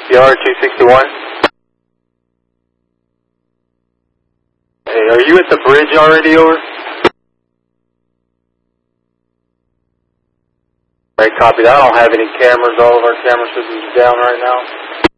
CPR 261. Hey, are you at the bridge already, over? Right, copy that. I don't have any cameras. All of our camera systems are down right now.